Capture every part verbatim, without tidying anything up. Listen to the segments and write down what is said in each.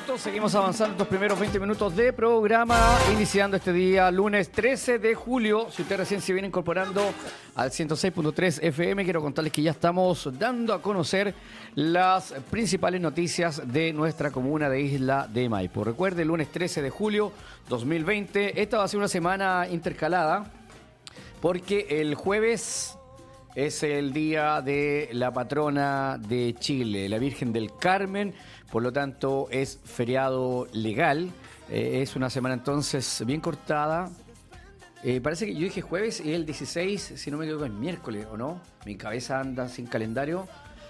minutos, seguimos avanzando estos primeros veinte minutos de programa, iniciando este día, lunes trece de julio. Si usted recién se viene incorporando al ciento seis punto tres F M, quiero contarles que ya estamos dando a conocer las principales noticias de nuestra comuna de Isla de Maipo. Recuerde, lunes trece de julio dos mil veinte, esta va a ser una semana intercalada, porque el jueves es el día de la patrona de Chile, la Virgen del Carmen, por lo tanto es feriado legal. Eh, es una semana entonces bien cortada. Eh, parece que yo dije jueves y el dieciséis, si no me equivoco, es miércoles, ¿o no? Mi cabeza anda sin calendario.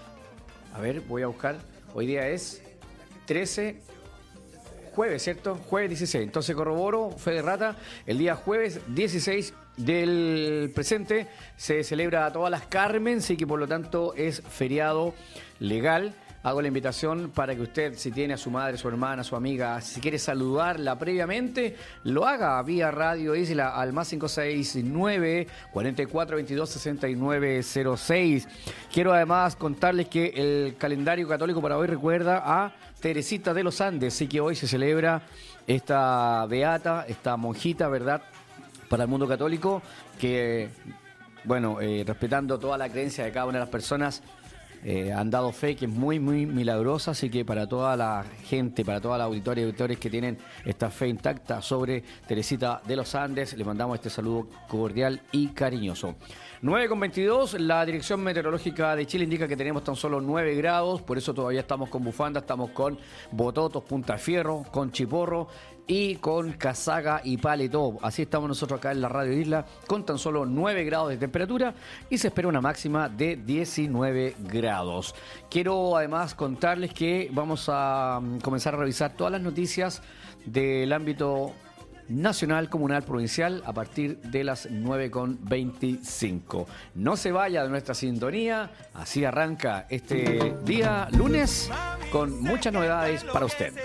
A ver, voy a buscar. Hoy día es trece, jueves, ¿cierto? Jueves dieciséis. Entonces corroboro, fe de rata, el día jueves dieciséis del presente se celebra a todas las Carmen, así que por lo tanto es feriado legal. Hago la invitación para que usted, si tiene a su madre, su hermana, su amiga, si quiere saludarla previamente, lo haga vía Radio Isla al más cinco seis nueve, cuatro cuatro veintidós, sesenta y nueve cero seis. Quiero además contarles que el calendario católico para hoy recuerda a Teresita de los Andes, así que hoy se celebra esta beata, esta monjita, ¿verdad?, para el mundo católico, que, bueno, eh, respetando toda la creencia de cada una de las personas, eh, han dado fe que es muy, muy milagrosa, así que para toda la gente, para toda la auditoria y auditores que tienen esta fe intacta sobre Teresita de los Andes, le mandamos este saludo cordial y cariñoso. nueve con veintidós, la Dirección Meteorológica de Chile indica que tenemos tan solo nueve grados, por eso todavía estamos con bufanda, estamos con bototos, punta de fierro, con chiporro y con casaca y paletó. Así estamos nosotros acá en la Radio Isla, con tan solo nueve grados de temperatura y se espera una máxima de diecinueve grados. Quiero además contarles que vamos a comenzar a revisar todas las noticias del ámbito nacional, comunal, provincial a partir de las nueve con veinticinco. No se vaya de nuestra sintonía, así arranca este día lunes con muchas novedades para usted.